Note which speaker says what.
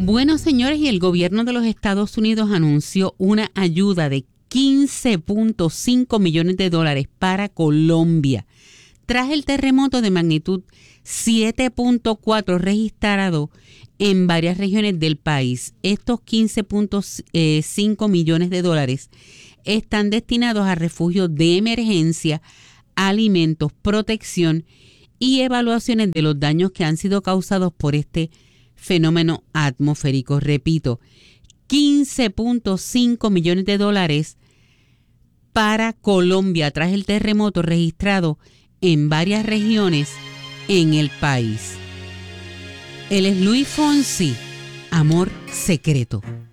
Speaker 1: Bueno, señores, y el gobierno de los Estados Unidos anunció una ayuda de $15.5 millones para Colombia tras el terremoto de magnitud 7.4 registrado en varias regiones del país. Estos $15.5 millones están destinados a refugios de emergencia, alimentos, protección y evaluaciones de los daños que han sido causados por este fenómeno atmosférico. Repito, $15.5 millones para Colombia tras el terremoto registrado en varias regiones en el país. Él es Luis Fonsi, Amor Secreto.